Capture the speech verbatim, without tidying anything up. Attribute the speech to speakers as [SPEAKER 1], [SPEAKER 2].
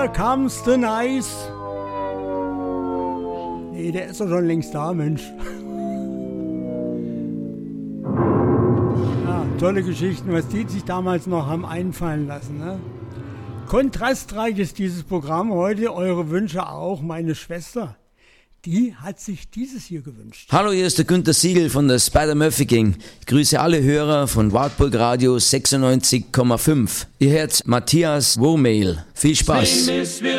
[SPEAKER 1] Here comes the nice. Nee, der ist doch schon längst da, Mensch. Ja, tolle Geschichten, was die sich damals noch haben einfallen lassen, ne? Kontrastreich ist dieses Programm heute, eure Wünsche auch. Meine Schwester, die hat sich dieses hier gewünscht.
[SPEAKER 2] Hallo, hier ist der Günther Siegel von der Spider-Murphy Gang. Ich grüße alle Hörer von Wartburg Radio sechsundneunzig Komma fünf. Ihr hört Matthias Womail. Viel Spaß.